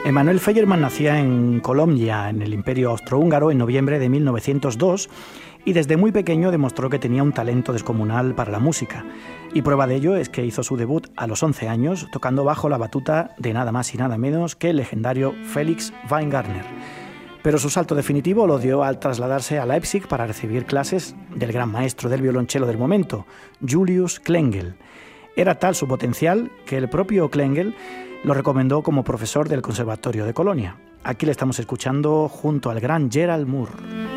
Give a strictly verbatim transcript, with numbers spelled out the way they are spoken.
Emanuel Feyerman nacía en Colombia, en el Imperio Austrohúngaro, en noviembre de mil novecientos dos, y desde muy pequeño demostró que tenía un talento descomunal para la música. Y prueba de ello es que hizo su debut a los once años, tocando bajo la batuta de nada más y nada menos que el legendario Felix Weingartner. Pero su salto definitivo lo dio al trasladarse a Leipzig para recibir clases del gran maestro del violonchelo del momento, Julius Klengel. Era tal su potencial que el propio Klengel lo recomendó como profesor del Conservatorio de Colonia. Aquí le estamos escuchando junto al gran Gerald Moore.